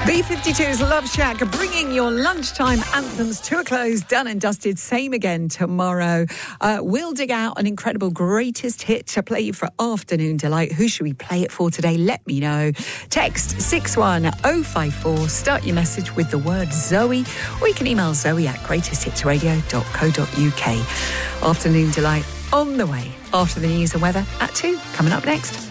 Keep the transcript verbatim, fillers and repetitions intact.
B fifty-two's Love Shack, bringing your lunchtime anthems to a close, done and dusted. Same again tomorrow. Uh, we'll dig out an incredible greatest hit to play you for Afternoon Delight. Who should we play it for today? Let me know. Text six one oh five four. Start your message with the word Zoe, or you can email zoe at greatest hits radio dot co dot uk. Afternoon Delight on the way after the news and weather at two. Coming up next.